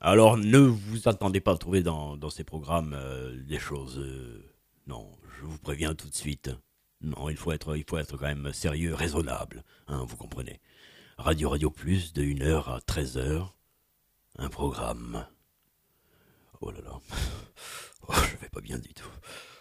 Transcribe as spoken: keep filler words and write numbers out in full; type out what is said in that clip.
Alors ne vous attendez pas à trouver dans, dans ces programmes euh, des choses... euh, non, je vous préviens tout de suite. Non, il faut être, il faut être quand même sérieux, raisonnable, hein, vous comprenez. Radio Radio Plus, de une heure à treize heures, un programme. Oh là là, oh, je vais pas bien du tout.